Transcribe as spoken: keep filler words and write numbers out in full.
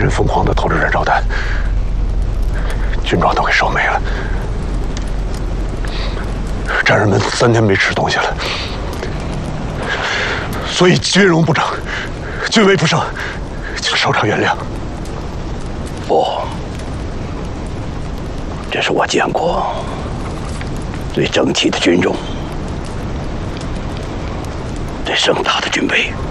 人疯狂地投掷燃烧弹，军装都给烧没了。战士们三天没吃东西了，所以军容不整，军威不盛，请首长原谅。 不，这是我见过最整齐的军容，最盛大的军备。